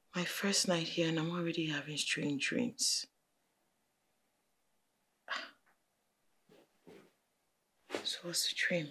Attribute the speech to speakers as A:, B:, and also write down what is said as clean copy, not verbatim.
A: My first night here and I'm already having strange dreams. So what's the dream?